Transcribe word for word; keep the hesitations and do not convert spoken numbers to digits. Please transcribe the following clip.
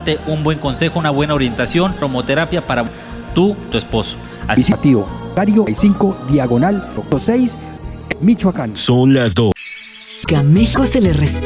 darte un buen consejo, una buena orientación, cromoterapia para tú, tu esposo. Así. Visitativo, Cario cinco, diagonal, seis, Michoacán. Son las dos. Que a México se le respeta.